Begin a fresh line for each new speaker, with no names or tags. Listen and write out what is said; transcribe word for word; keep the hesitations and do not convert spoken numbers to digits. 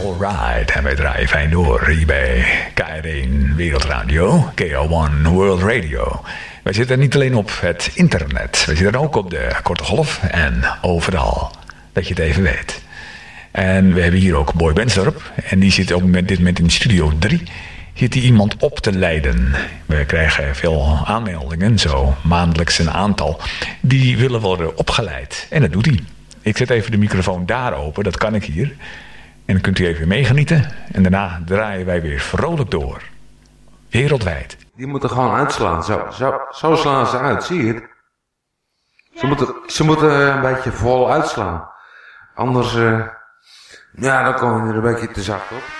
Alright, en wij draaien fijn door hier bij K R één Wereldradio, K R één World Radio. Wij zitten niet alleen op het internet, wij zitten ook op de korte golf en overal, dat je het even weet. En we hebben hier ook Boy Bensdorp, en die zit op dit moment in studio drie. Zit hij iemand op te leiden. We krijgen veel aanmeldingen, zo maandelijks een aantal. Die willen worden opgeleid, en dat doet hij. Ik zet even de microfoon daar open, dat kan ik hier. En dan kunt u even meegenieten. En daarna draaien wij weer vrolijk door. Wereldwijd.
Die moeten gewoon uitslaan. Zo, zo, zo slaan ze uit, zie je het? Ze moeten, ze moeten een beetje vol uitslaan. Anders, uh, ja, dan kom je er een beetje te zacht op.